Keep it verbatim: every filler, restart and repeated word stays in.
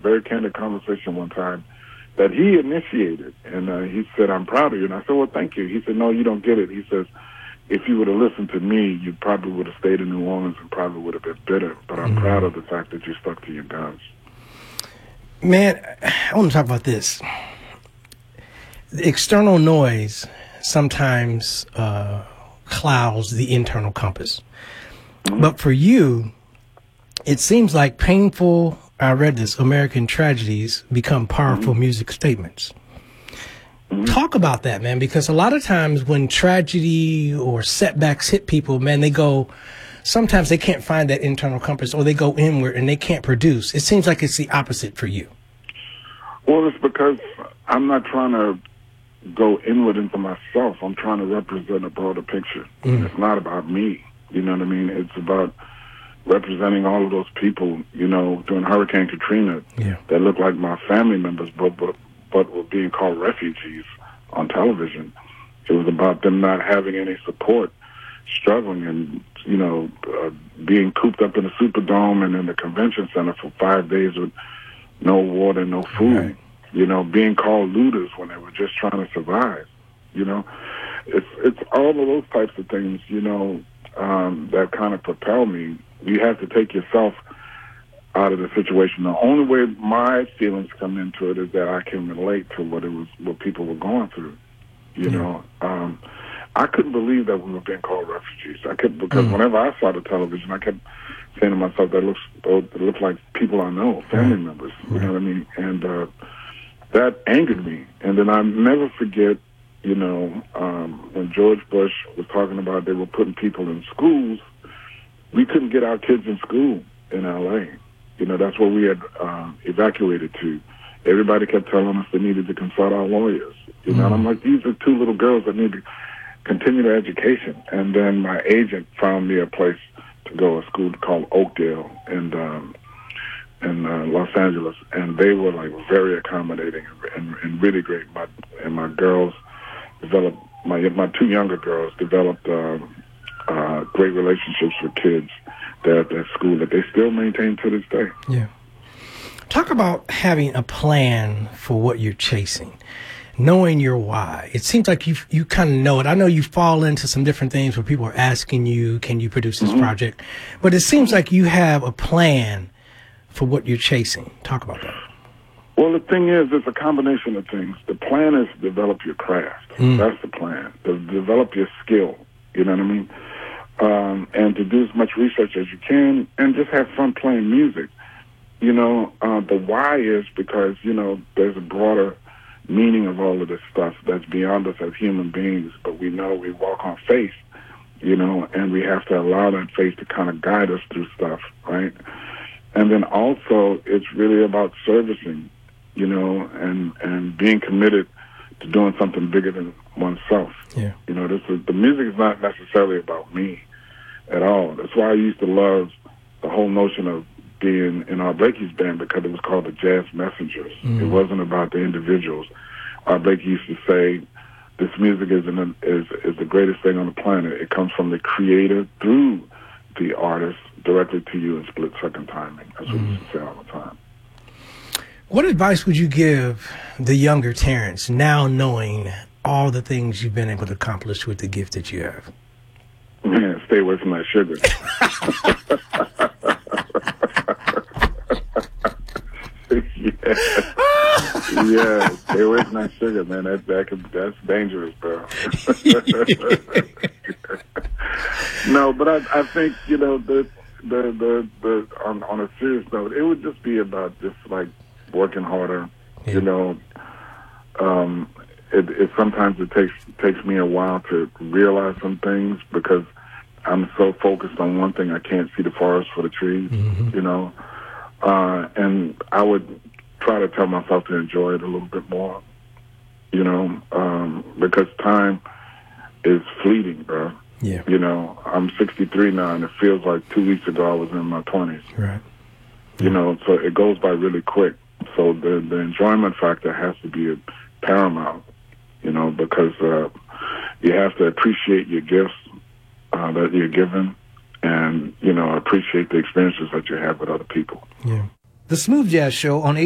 very candid conversation one time that he initiated. And uh, he said, I'm proud of you. And I said, well, thank you. He said, no, you don't get it. He says, if you would have listened to me, you probably would have stayed in New Orleans and probably would have been bitter. But I'm mm-hmm. proud of the fact that you stuck to your guns. Man, I want to talk about this. The external noise sometimes uh, clouds the internal compass. Mm-hmm. But for you, it seems like painful, I read this, American tragedies become powerful mm-hmm. music statements. Mm-hmm. Talk about that, man, because a lot of times when tragedy or setbacks hit people, man, they go, sometimes they can't find that internal compass, or they go inward and they can't produce. It seems like it's the opposite for you. Well, it's because I'm not trying to go inward into myself. I'm trying to represent a broader picture. Mm-hmm. It's not about me. You know what I mean? It's about representing all of those people, you know, during Hurricane Katrina yeah. that looked like my family members, but, but but were being called refugees on television. It was about them not having any support, struggling, and, you know, uh, being cooped up in the Superdome and in the convention center for five days with no water, no food, right. you know, being called looters when they were just trying to survive, you know. It's, it's all of those types of things, you know, um, that kind of propel me. You have to take yourself out of the situation. The only way my feelings come into it is that I can relate to what it was, what people were going through. You yeah. know, um, I couldn't believe that we were being called refugees. I could because mm. whenever I saw the television, I kept saying to myself, "That looks, oh, it looks like people I know, family right. members." You right. know what I mean? And uh, that angered me. And then I never forget, you know, um, when George Bush was talking about they were putting people in schools. We couldn't get our kids in school in L A. You know, that's where we had uh, evacuated to. Everybody kept telling us they needed to consult our lawyers. You know, mm. and I'm like, these are two little girls that need to continue their education. And then my agent found me a place to go, a school called Oakdale in, um, in uh, Los Angeles. And they were, like, very accommodating and, and really great. My, and my girls developed, my, my two younger girls developed uh, uh, great relationships with kids there at that school that they still maintain to this day. Yeah. Talk about having a plan for what you're chasing, knowing your why. It seems like you you kind of know it. I know you fall into some different things where people are asking you, can you produce this mm-hmm. project? But it seems like you have a plan for what you're chasing. Talk about that. Well, the thing is, it's a combination of things. The plan is to develop your craft. Mm. That's the plan. To develop your skill. You know what I mean? Um, and to do as much research as you can and just have fun playing music. You know, uh, the why is because, you know, there's a broader meaning of all of this stuff that's beyond us as human beings, but we know we walk on faith, you know, and we have to allow that faith to kind of guide us through stuff, right? And then also it's really about servicing, you know, and, and being committed to doing something bigger than oneself. Yeah. You know, this is, the music is not necessarily about me at all. That's why I used to love the whole notion of being in our Blakey's band, because it was called the Jazz Messengers. Mm. It wasn't about the individuals. Our Blakey used to say, this music is, an, is is the greatest thing on the planet. It comes from the creator through the artist directly to you in split-second timing. That's what mm. we used to say all the time. What advice would you give the younger Terrence now knowing all the things you've been able to accomplish with the gift that you have? Man, stay away from that sugar. yeah. yeah, stay away from that sugar, man. That, that could, that's dangerous, bro. No, but I, I think, you know, the, the, the, the on, on a serious note, it would just be about just, like, working harder, yeah. you know. Um, it, it sometimes it takes takes me a while to realize some things because I'm so focused on one thing I can't see the forest for the trees, mm-hmm. you know. Uh, and I would try to tell myself to enjoy it a little bit more, you know, um, because time is fleeting, bro. Yeah. You know, I'm sixty-three now, and it feels like two weeks ago I was in my twenties. Right. You yeah. know, so it goes by really quick. So the the enjoyment factor has to be paramount, you know, because uh, you have to appreciate your gifts uh, that you're given and, you know, appreciate the experiences that you have with other people. Yeah. The Smooth Jazz Show on